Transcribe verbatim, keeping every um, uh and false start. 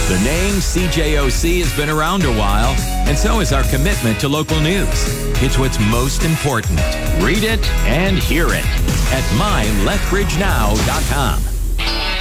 The name C J O C has been around a while, and so is our commitment to local news. It's what's most important. Read it and hear it at my lethbridge now dot com.